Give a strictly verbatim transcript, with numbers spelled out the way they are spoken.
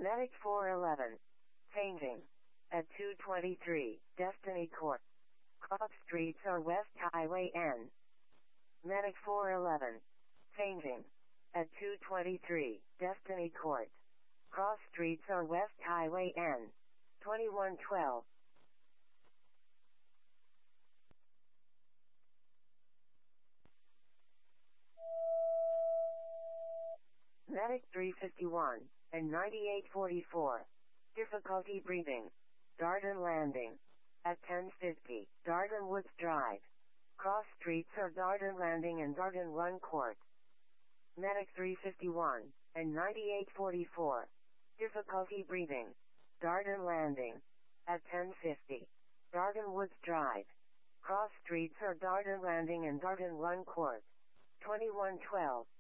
Medic four eleven. Changing. At two twenty-three, Destiny Court. Cross streets are West Highway N. Medic four eleven. Changing. At two twenty-three, Destiny Court. Cross streets are West Highway N. twenty-one twelve. Medic three fifty-one, and ninety-eight forty-four. Difficulty breathing. Darden Landing. At ten fifty, Darden Woods Drive. Cross streets are Darden Landing and Darden Run Court. Medic three fifty-one, and ninety-eight forty-four. Difficulty breathing. Darden Landing. At ten fifty, Darden Woods Drive. Cross streets are Darden Landing and Darden Run Court. twenty-one twelve.